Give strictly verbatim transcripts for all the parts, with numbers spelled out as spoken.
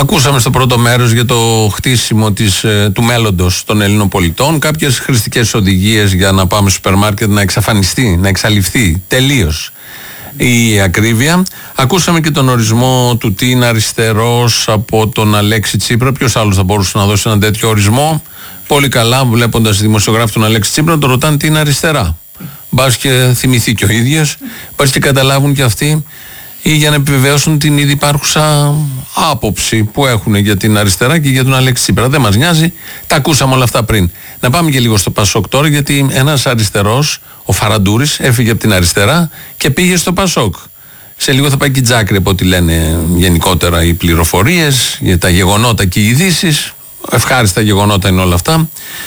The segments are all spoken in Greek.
Ακούσαμε στο πρώτο μέρος για το χτίσιμο της, του μέλλοντος των Ελλήνων πολιτών, κάποιες χρηστικές οδηγίες για να πάμε στο σούπερ μάρκετ να εξαφανιστεί, να εξαλειφθεί τελείως η ακρίβεια. Ακούσαμε και τον ορισμό του τι είναι αριστερός από τον Αλέξη Τσίπρα. Ποιος άλλος θα μπορούσε να δώσει έναν τέτοιο ορισμό? Πολύ καλά, βλέποντας δημοσιογράφη τον Αλέξη Τσίπρα, τον ρωτάνε τι είναι αριστερά. Μπας και θυμηθεί και ο ίδιος, μπας και καταλάβουν και αυτοί, ή για να επιβεβαιώσουν την ήδη υπάρχουσα άποψη που έχουν για την αριστερά και για τον Αλέξη Τσίπρα. Δεν μας νοιάζει, τα ακούσαμε όλα αυτά πριν. Να πάμε και λίγο στο Πασόκ τώρα, γιατί ένας αριστερός, ο Φαραντούρης, έφυγε από την αριστερά και πήγε στο Πασόκ. Σε λίγο θα πάει και η Τζάκρη, από ό,τι λένε γενικότερα οι πληροφορίες, για τα γεγονότα και οι ειδήσεις. Ευχάριστα γεγονότα είναι όλα αυτά.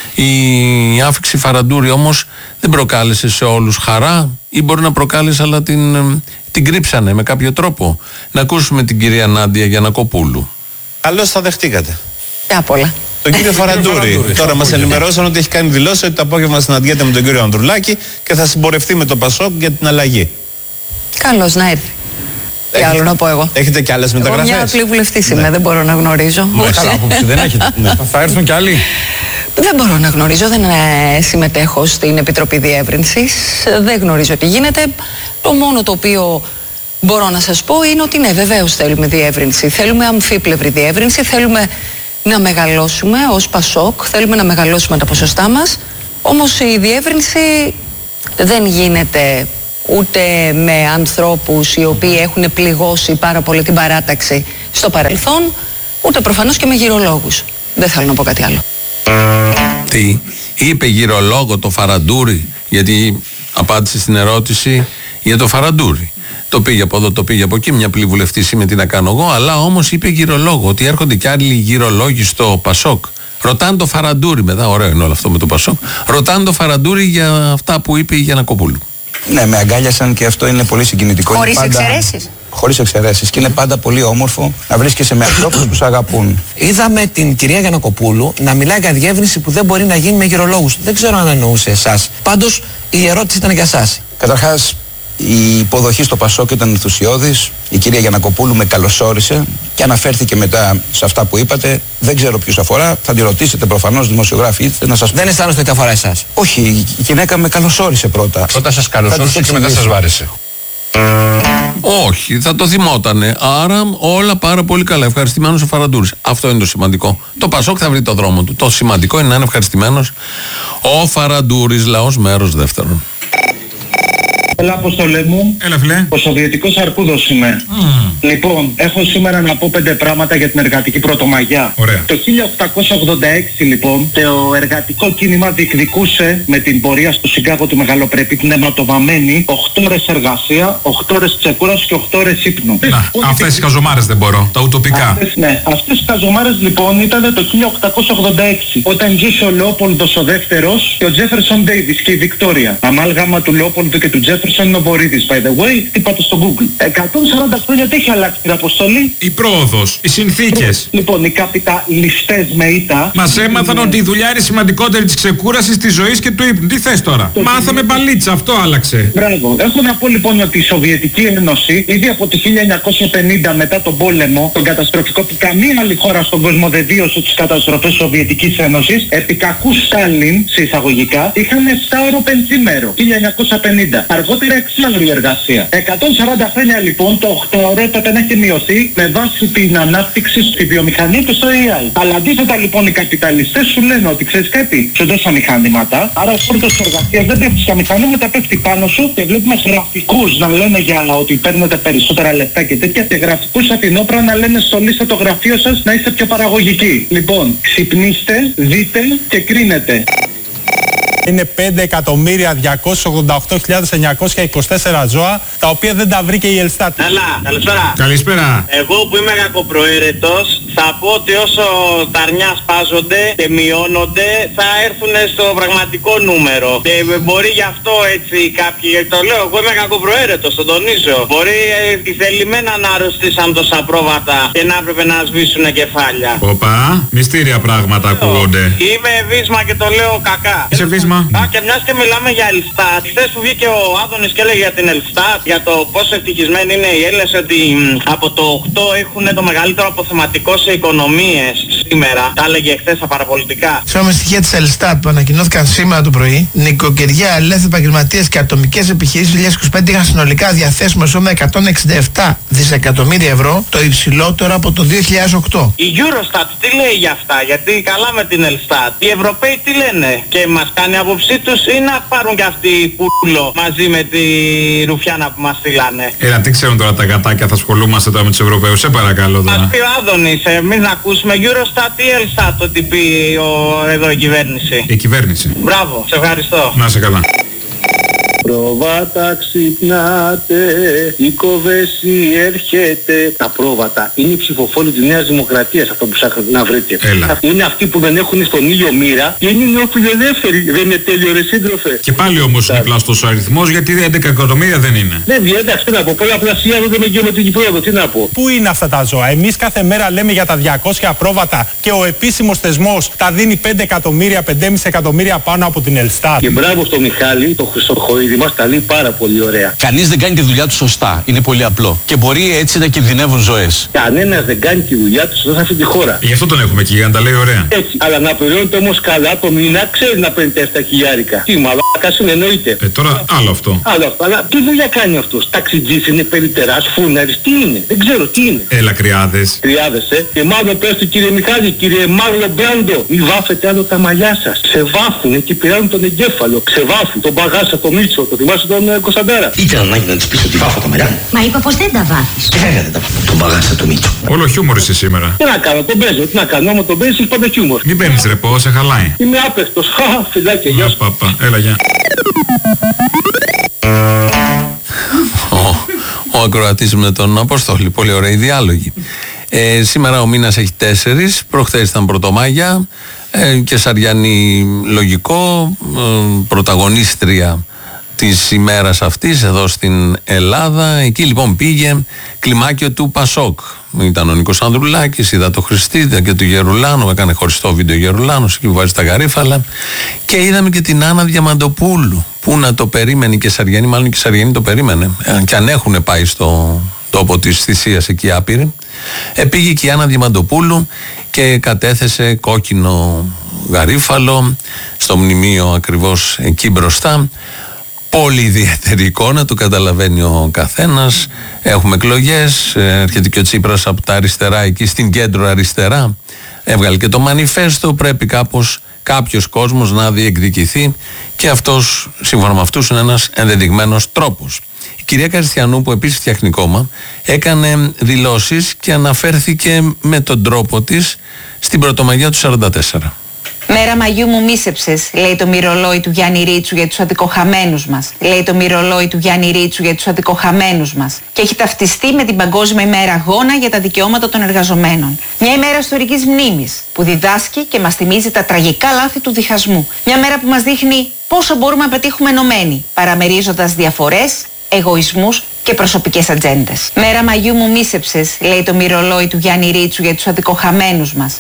Η άφηξη Φαραντούρη όμως δεν προκάλεσε σε όλους χαρά, ή μπορεί να προκάλεσε, αλλά την, την κρύψανε με κάποιο τρόπο. Να ακούσουμε την κυρία Νάντια Γιαννακοπούλου. Καλώς θα δεχτήκατε. Απ' όλα. Τον κύριο Φαραντούρη. Τώρα μας ενημερώσαν ότι έχει κάνει δηλώσει ότι το απόγευμα συναντιέται με τον κύριο Ανδρουλάκη και θα συμπορευτεί με το Πασόκ για την αλλαγή. Καλώς να έρθει. Τι άλλο να πω εγώ. Έχετε κι άλλες μεταγραφές? Εγώ μια απλή βουλευτής είμαι, ναι. Δεν μπορώ να γνωρίζω. Ναι, καλά, άποψη δεν έχετε. Ναι. Θα έρθουν κι άλλοι. Δεν μπορώ να γνωρίζω, δεν ε, συμμετέχω στην Επιτροπή Διεύρυνσης, δεν γνωρίζω τι γίνεται. Το μόνο το οποίο μπορώ να σας πω είναι ότι ναι, βεβαίως θέλουμε διεύρυνση. Θέλουμε αμφίπλευρη διεύρυνση, θέλουμε να μεγαλώσουμε ως Πασόκ, θέλουμε να μεγαλώσουμε τα ποσοστά μας. Όμως η διεύρυνση δεν γίνεται ούτε με ανθρώπους οι οποίοι έχουν πληγώσει πάρα πολύ την παράταξη στο παρελθόν, ούτε προφανώς και με γυρολόγους. Δεν θέλω να πω κάτι άλλο. Τι, είπε γυρολόγο το Φαραντούρη? Γιατί απάντησε στην ερώτηση για το Φαραντούρη. Το πήγε από εδώ, το πήγε από εκεί, μια απλή βουλευτής είμαι, τι να κάνω εγώ, αλλά όμως είπε γυρολόγο, ότι έρχονται κι άλλοι γυρολόγοι στο Πασόκ. Ρωτάνε το Φαραντούρη, μετά ωραίο είναι όλο αυτό με το Πασόκ, ρωτάνε το Φαραντούρη για αυτά που είπε η Γιαννακοπούλου. Ναι, με αγκάλιασαν και αυτό είναι πολύ συγκινητικό. Χωρίς πάντα... εξαιρέσεις. Χωρίς εξαιρέσεις. Και είναι πάντα πολύ όμορφο να βρίσκεσαι με ανθρώπους που σε αγαπούν. Είδαμε την κυρία Γιαννακοπούλου να μιλάει για διεύρυνση που δεν μπορεί να γίνει με γυρολόγους. Δεν ξέρω αν εννοούσε εσάς. Πάντως η ερώτηση ήταν για εσάς. Καταρχάς, η υποδοχή στο Πασόκ ήταν ενθουσιώδης. Η κυρία Γιαννακοπούλου με καλωσόρισε και αναφέρθηκε μετά σε αυτά που είπατε. Δεν ξέρω ποιους αφορά. Θα τη ρωτήσετε προφανώς, δημοσιογράφοι. Να σας... Δεν αισθάνεστε ότι αφορά εσάς? Όχι, η γυναίκα με καλωσόρισε πρώτα. Πρώτα σας καλωσόρισε και μετά σας βάρεσε. Όχι, θα το θυμότανε. Άρα όλα πάρα πολύ καλά. Ευχαριστημένος ο Φαραντούρης. Αυτό είναι το σημαντικό. Το Πασόκ θα βρει το δρόμο του. Το σημαντικό είναι να είναι ευχαριστημένος ο Φαραντούρης. Λαός μέρος δεύτερον. Έλα, Αποστολέ μου. Έλα, φιλέ. Ο Σοβιετικός Αρκούδος είμαι. Mm. Λοιπόν, έχω σήμερα να πω πέντε πράγματα για την εργατική Πρωτομαγιά. Ωραία. Το χίλια οκτακόσια ογδόντα έξι, λοιπόν, το εργατικό κίνημα διεκδικούσε με την πορεία στο Σικάγο του Μεγαλοπρεπή την αιματοβαμμένη οκτώ ώρες εργασία, οκτώ ώρες ξεκούραση και οκτώ ώρες ύπνου. Να, αυτές οι χαζομάρες δεν μπορώ, τα ουτοπικά. Αυτές, ναι, αυτές οι χαζομάρες λοιπόν ήταν το χίλια οκτακόσια ογδόντα έξι, όταν ζούσε ο Λεόπολδος ο δεύτερος και ο Τζέφερσον Ντέιβις και η Βικτόρια. Αμάλγαμα του Λεόπολδου και του Τζέφερσον είναι ο Βορίδης, by the way, τι πάτε στο Google. εκατόν σαράντα χρόνια τι έχει αλλάξει την αποστολή? Η πρόοδος, οι συνθήκες. Λοιπόν, οι καπιταλιστές με ήττα. Μας έμαθαν ότι η δουλειά είναι σημαντικότερη της ξεκούρασης, της ζωής και του ύπνου. Τι θες τώρα? Το Μάθαμε μπαλίτσα, αυτό άλλαξε. Μπράβο. Έχω να πω λοιπόν ότι η Σοβιετική Ένωση, ήδη από το χίλια εννιακόσια πενήντα μετά τον πόλεμο, τον καταστροφικό που καμία άλλη χώρα στον κόσμο δεν βίωσε τις καταστροφές της Σοβιετικής Ένωσης, επί κακού Στάλιν, σε εισαγωγικά, είχαν επτά ώρο πενθήμερο, χίλια εννιακόσια πενήντα. Αργότερα εξάλληλη εργασία. εκατόν σαράντα χρόνια λοιπόν το οκτώ ώρο έπρεπε να έχει μειωθεί με βάση την ανάπτυξη στη βιομηχανία και στο έι άι. Αλλά αντίθετα λοιπόν οι καπιταλιστές σου λένε ότι ξέρεις κάτι, σου δώσα μηχανήματα, άρα ο φόρτος εργασίας δεν πέφτει στα μηχανήματα, πέφτει πάνω σου και βλέπουμε γραφικούς να λένε για ότι παίρνετε περισσότερα λεπτά και τέτοια και γραφικούς από την όπρα να λένε στολίστε το γραφείο σας να είστε πιο παραγωγικοί. Λοιπόν, ξυπνήστε, δείτε και κρίνετε. Είναι πέντε εκατομμύρια διακόσιες ογδόντα οκτώ χιλιάδες εννιακόσια είκοσι τέσσερα ζώα, τα οποία δεν τα βρήκε η Ελστάτ. Έλα, καλησπέρα. Καλησπέρα. Εγώ που είμαι κακοπροαίρετος, θα πω ότι όσο τα αρνιά σπάζονται και μειώνονται, θα έρθουν στο πραγματικό νούμερο. Και μπορεί γι' αυτό έτσι κάποιοι, το λέω, εγώ είμαι κακοπροαίρετος, το τονίζω. Μπορεί ε, θελημένα να αρρωστήσαν τόσα πρόβατα και να έπρεπε να σβήσουν κεφάλια. Οπα, μυστήρια πράγματα ακούγονται. Είμαι βίσμα και το λέω κακά. Είσαι βίσμα θέμα. Α, και μιας και μιλάμε για Ελστάτ. Χθες που βγήκε ο Άδωνης και έλεγε για την Ελστάτ, για το πόσο ευτυχισμένοι είναι οι Έλληνες, ότι μ, από το οκτώ έχουν το μεγαλύτερο αποθεματικό σε οικονομίες σήμερα. Τα έλεγε χθες στα παραπολιτικά. Ξέρουμε στοιχεία της Ελστάτ που ανακοινώθηκαν σήμερα το πρωί. Νοικοκυριά, ελεύθεροι επαγγελματίες και ατομικές επιχειρήσεις του δύο χιλιάδες είκοσι πέντε είχαν συνολικά διαθέσιμο σώμα εκατόν εξήντα επτά δισεκατομμύρια ευρώ, το υψηλότερο από το δύο χιλιάδες οκτώ. Η Eurostat τι λέει για αυτά, γιατί καλά με την Ελστάτ. Οι Ευρωπαίοι τι λένε, και μας κάνει άποψή τους ή να πάρουν και αυτοί πουλο μαζί με τη Ρουφιάνα που μας στείλανε. Έλα, τι ξέρουν τώρα τα γατάκια, θα ασχολούμαστε τώρα με τους Ευρωπαίους, σε παρακαλώ τώρα. Μας πει ο Άδωνης, εμείς να ακούσουμε Eurostat ή Ελστάτ, ότι πει ο, εδώ η κυβέρνηση. Η κυβέρνηση. Μπράβο, σε ευχαριστώ. Να σε καλά. Πρόβατα ξυπνάτε, η κοβέση έρχεται. Τα πρόβατα είναι οι ψηφοφόροι της Νέας Δημοκρατίας, αυτό που ψάχνετε να βρείτε. Έλα. Είναι αυτοί που δεν έχουν στον ήλιο μοίρα και είναι νεοφιλελεύθεροι. Δεν είναι τέλειο, ρε σύντροφε. Και πάλι όμως είναι πλαστός ο αριθμός, γιατί έντεκα εκατομμύρια δεν είναι. Δεν διένταξε, τι να πω. Πολλαπλασιάζονται με γεωμετρική πρόοδο, τι να πω. Πού είναι αυτά τα ζώα? Εμείς κάθε μέρα λέμε για τα διακόσια πρόβατα και ο επίσημος θεσμός τα δίνει πέντε εκατομμύρια, πέντε κόμμα πέντε εκατομμύρια πάνω από την Ελστάτ. Και μπράβο στο Μιχάλη, το Χρυσοχοίδη μας τα λέει πάρα πολύ ωραία. Κανείς δεν κάνει τη δουλειά του σωστά. Είναι πολύ απλό. Και μπορεί έτσι να κινδυνεύουν ζωές. Κανένας δεν κάνει τη δουλειά του σωστά σε αυτή τη χώρα. Γι' αυτό τον έχουμε εκεί, για να τα λέει ωραία. Έτσι. Αλλά να πληρώνεται όμως καλά το μήνα, ξέρει να παίρνει τέσσερα χιλιάρικα. Τι μαλάκας είναι, εννοείται. Ε, τώρα άλλο αυτό. Άλλο αυτό. Αλλά τι δουλειά κάνει αυτός? Ταξιτζής είναι, περιτεράς, φούναρης, τι είναι? Δεν ξέρω τι είναι. Έλα, κρυάδες. Κρυάδες, ε. Και μάλλον πες του κύριε Μιχάλη, κύριε Μάρλο Μπράντο, μη βάφετε άλλο τα μαλλιά σας. Ξεβάφουνε και πειράζουν τον εγκέφαλο. Ξεβάφουν τον Παγάσα, τον Μίτσο, το θυμάσαι τον ε, Κωνσταντάρα. Ήταν ανάγκη να της πεις ότι βάφω τα μαλλιά μου. Μα είπα πως δεν τα βάφεις. Και βέβαια δεν τα βάφω. Τον Παγάσα, τον Μίτσο. Όλο χιούμορ είσαι σήμερα. Τι να κάνω, τον παίζω, τι να κάνω, άμα τον παίζεις πάντα χιούμορ. Μην παίρνεις ρεπό, σε χαλάει. Είμαι άπευτος. Χα, φιλάκια, γεια σου. Παπα, έλα, γεια. Ο ακροατής με τον Αποστόλη, πολύ ωραίοι διάλογοι. Ε, σήμερα ο μήνας έχει τέσσερις, προχθές ήταν Πρωτομάγια, ε, και Σαριανή λογικό, ε, πρωταγωνίστρια της ημέρας αυτής εδώ στην Ελλάδα. Εκεί λοιπόν πήγε κλιμάκιο του Πασόκ. Ήταν ο Νίκος Ανδρουλάκης, είδα το Χριστί, είδα και του Γερουλάνου, έκανε χωριστό βίντεο Γερουλάνος, εκεί που βάζει τα γαρίφαλα. Και είδαμε και την Άννα Διαμαντοπούλου, που να το περίμενε και η Σαριανή, μάλλον και η Σαριανή το περίμενε, και αν έχουν πάει στο τόπο της θυσίας εκεί άπειροι. Ε, πήγε και η Άννα Διαμαντοπούλου και κατέθεσε κόκκινο γαρίφαλο στο μνημείο ακριβώς εκεί μπροστά. Πολύ ιδιαίτερη εικόνα, το καταλαβαίνει ο καθένας. Έχουμε εκλογές, έρχεται και ο Τσίπρας από τα αριστερά εκεί στην κέντρο αριστερά. Έβγαλε και το μανιφέστο, πρέπει κάπως κάποιος κόσμος να διεκδικηθεί και αυτός, σύμφωνα με αυτούς, είναι ένας ενδεδειγμένος τρόπος. Η κυρία Καριστιανού, που επίσης φτιάχνει κόμμα, έκανε δηλώσεις και αναφέρθηκε με τον τρόπο της στην Πρωτομαγιά του σαράντα τέσσερα. Μέρα Μαγιού μου μίσεψες, λέει το μυρολόι του Γιάννη Ρίτσου για τους αντικοχαμένους μας. Λέει το μυρολόι του Γιάννη Ρίτσου για τους αντικοχαμένους μας. Και έχει ταυτιστεί με την Παγκόσμια ημέρα αγώνα για τα δικαιώματα των εργαζομένων. Μια ημέρα ιστορικής μνήμης που διδάσκει και μας θυμίζει τα τραγικά λάθη του διχασμού. Μια μέρα που μας δείχνει πόσο μπορούμε να πετύχουμε ενωμένοι, παραμερίζοντας διαφορές, εγωισμούς και προσωπικές ατζέντες. Μέρα Μαγιού μου μίσεψες, λέει το μυρολόι του Γιάννη Ρίτσου για τους αντικοχαμένους μας.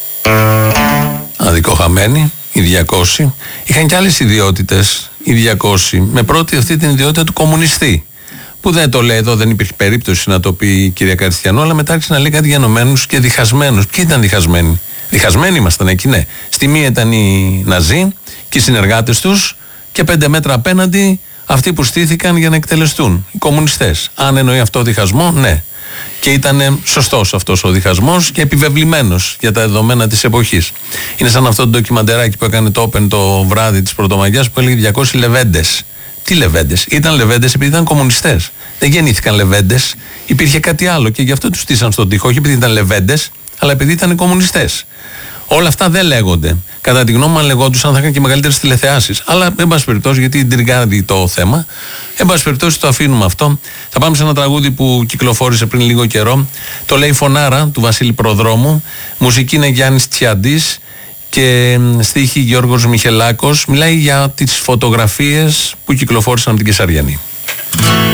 Αδικοχαμένοι, οι διακόσιοι, είχαν και άλλες ιδιότητες, οι διακόσιοι, με πρώτη αυτή την ιδιότητα του κομμουνιστή. Που δεν το λέει εδώ, δεν υπήρχε περίπτωση να το πει η κυρία Καριστιανού, αλλά μετά άρχισε να λέει κάτι για ενωμένους και διχασμένους. Ποιοι ήταν διχασμένοι? Διχασμένοι ήμασταν εκεί, ναι. Στη μία ήταν οι Ναζί και οι συνεργάτες τους, και πέντε μέτρα απέναντι αυτοί που στήθηκαν για να εκτελεστούν, οι κομμουνιστές. Αν εννοεί αυτό διχασμό, ναι. Και ήταν σωστός αυτός ο διχασμός και επιβεβλημένος για τα δεδομένα της εποχής. Είναι σαν αυτό το ντοκιμαντεράκι που έκανε το Open το βράδυ της Πρωτομαγιάς, που έλεγε διακόσιοι λεβέντες. Τι λεβέντες? Ήταν λεβέντες επειδή ήταν κομμουνιστές. Δεν γεννήθηκαν λεβέντες, υπήρχε κάτι άλλο και γι' αυτό τους στήσαν στον τοίχο. Όχι επειδή ήταν λεβέντες, αλλά επειδή ήταν κομμουνιστές. Όλα αυτά δεν λέγονται. Κατά τη γνώμη μου, αν λεγόντουσαν, θα είχαν και μεγαλύτερες τηλεθεάσεις. Αλλά, εν πάση περιπτώσει, γιατί τριγκάρει το θέμα, εν πάση περιπτώσει το αφήνουμε αυτό. Θα πάμε σε ένα τραγούδι που κυκλοφόρησε πριν λίγο καιρό. Το λέει Φωνάρα του Βασίλη Προδρόμου. Μουσική είναι Γιάννης Τσιαντής και στίχη Γιώργος Μιχελάκος. Μιλάει για τις φωτογραφίες που κυκλοφόρησαν από την Κεσαριανή.